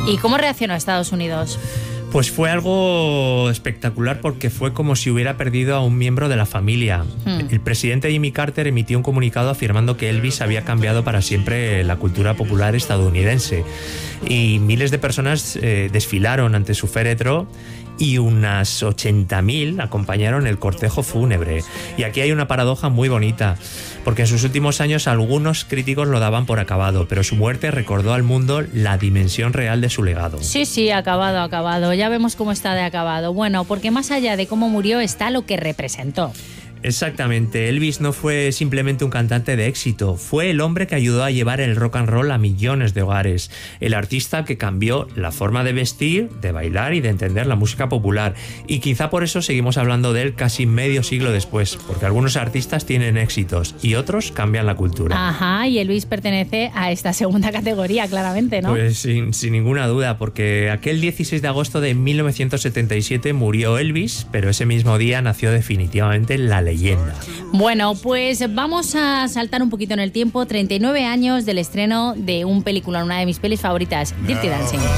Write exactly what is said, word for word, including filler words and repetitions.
¿Y cómo reaccionó Estados Unidos? Pues fue algo espectacular porque fue como si hubiera perdido a un miembro de la familia. Hmm. El presidente Jimmy Carter emitió un comunicado afirmando que Elvis había cambiado para siempre la cultura popular estadounidense. Y miles de personas eh, desfilaron ante su féretro y unas ochenta mil acompañaron el cortejo fúnebre. Y aquí hay una paradoja muy bonita, porque en sus últimos años algunos críticos lo daban por acabado, pero su muerte recordó al mundo la dimensión real de su legado. Sí, sí, acabado, acabado. Ya vemos cómo está de acabado. Bueno, porque más allá de cómo murió está lo que representó. Exactamente, Elvis no fue simplemente un cantante de éxito, fue el hombre que ayudó a llevar el rock and roll a millones de hogares, el artista que cambió la forma de vestir, de bailar y de entender la música popular. Y quizá por eso seguimos hablando de él casi medio siglo después, porque algunos artistas tienen éxitos y otros cambian la cultura. Ajá, y Elvis pertenece a esta segunda categoría, claramente, ¿no? Pues sin, sin ninguna duda, porque aquel dieciséis de agosto de mil novecientos setenta y siete murió Elvis, pero ese mismo día nació definitivamente la leyenda. Leyenda. Bueno, pues vamos a saltar un poquito en el tiempo. treinta y nueve años del estreno de un película, una de mis pelis favoritas, Dirty Dancing.